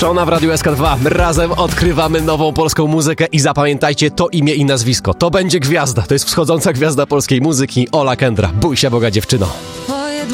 Szona w Radiu SK2. Razem odkrywamy nową polską muzykę i zapamiętajcie to imię i nazwisko. To będzie gwiazda. To jest wschodząca gwiazda polskiej muzyki, Ola Kendra. Bój się Boga, dziewczyno.